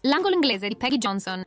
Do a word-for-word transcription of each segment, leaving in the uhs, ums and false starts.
L'angolo inglese di Peggy Johnson.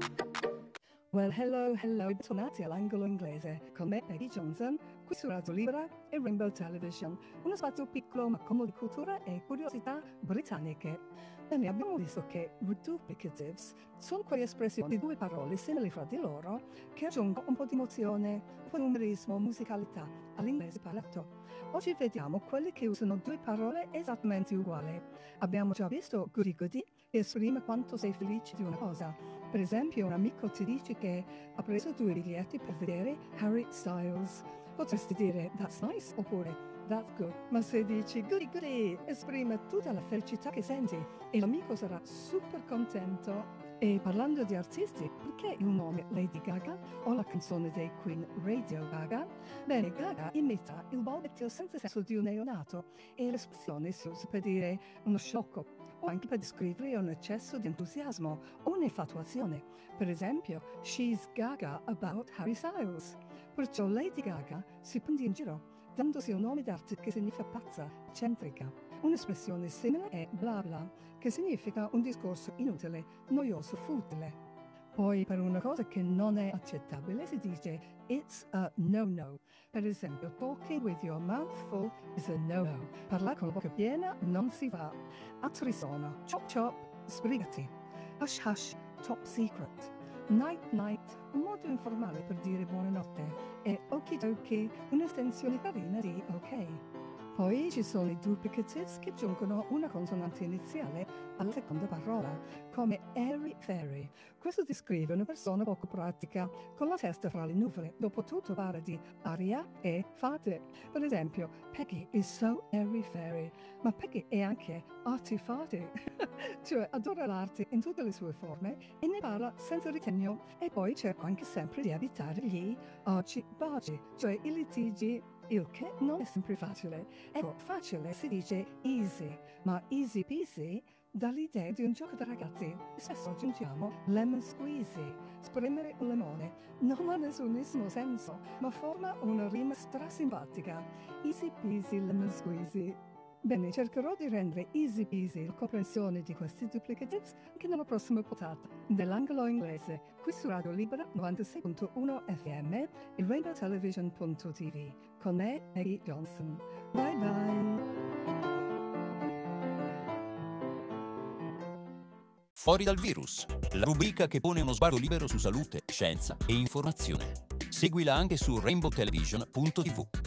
Well, hello, hello, bentornati all'angolo inglese con me, Peggy Johnson, qui su Radio Libera e Rainbow Television, uno spazio piccolo ma comune di cultura e curiosità britanniche. Bene, abbiamo visto che reduplicatives sono quelle espressioni di due parole simili fra di loro che aggiungono un po' di emozione, un po' di umorismo, musicalità all'inglese parlato. Oggi vediamo quelli che usano due parole esattamente uguali. Abbiamo già visto goody goody, che esprime quanto sei felice di una cosa. Per esempio, un amico ti dice che ha preso due biglietti per vedere Harry Styles. Potresti dire that's nice oppure that's good. Ma se dici goody goody, esprime tutta la felicità che senti e l'amico sarà super contento. E parlando di artisti, perché il nome Lady Gaga o la canzone dei Queen Radio Gaga? Bene, Gaga imita il balbettio senza senso di un neonato e l'espressione si usa per dire uno sciocco o anche per descrivere un eccesso di entusiasmo o un'infatuazione. Per esempio, she's gaga about Harry Styles. Perciò Lady Gaga si prende in giro, dandosi un nome d'arte che significa pazza, eccentrica. Un'espressione simile è bla bla, che significa un discorso inutile, noioso, futile. Poi per una cosa che non è accettabile si dice it's a no-no. Per esempio, talking with your mouth full is a no-no. Parlare con la bocca piena non si fa. Altri sono chop chop, sbrigati, hush hush, top secret, night night, un modo informale per dire buonanotte, e okidoki, un'estensione carina di ok. Poi ci sono i duplicatives che aggiungono una consonante iniziale alla seconda parola, come airy fairy. Questo descrive una persona poco pratica, con la testa fra le nuvole. Dopotutto parla di aria e fate. Per esempio, Peggy is so airy fairy, ma Peggy è anche artifati, cioè adora l'arte in tutte le sue forme e ne parla senza ritegno. E poi cerco anche sempre di evitare gli arci-baci, cioè i litigi, il che non è sempre facile. Ecco, facile si dice easy, ma easy peasy dà l'idea di un gioco da ragazzi. Spesso aggiungiamo lemon squeezy, spremere un limone. Non ha nessunissimo senso, ma forma una rima strasimpatica. Easy peasy lemon squeezy. Bene, cercherò di rendere easy peasy la comprensione di questi duplicatives anche nella prossima puntata dell'angolo inglese, qui su Radio Libera novantasei punto uno F M e rainbow television punto t v. Con me, Peggy Johnson. Bye bye! Fuori dal virus, la rubrica che pone uno sguardo libero su salute, scienza e informazione. Seguila anche su rainbow television punto t v.